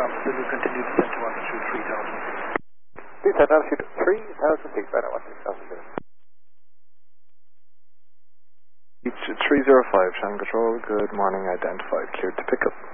Then we continue descent to altitude 3000. Descent altitude 3000 feet, right at 16,000 feet. Beach 305, Shannon Control, good morning, identified, cleared to pick up.